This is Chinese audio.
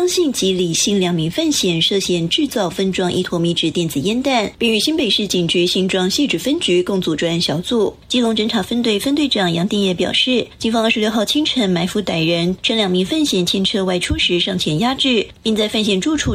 姓及李姓2名犯嫌涉嫌制造分装1坨米制电子烟弹，并与新北市警局新庄汐止分局共组专案小组。基隆侦查分队分队长杨定业表示，警方26号清晨埋伏歹人，趁2名犯嫌牵车外出时上前压制，并在犯嫌住处